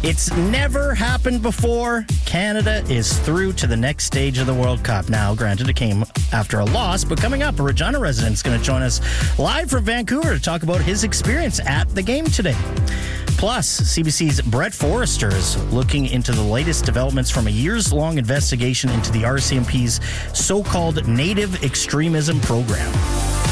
It's never happened before. Canada is through to the next stage of the World Cup. Now, granted, it came after a loss, but coming up, a Regina resident is going to join us live from Vancouver to talk about his experience at the game today. Plus, CBC's Brett Forrester is looking into the latest developments from a years-long investigation into the RCMP's so-called native extremism program.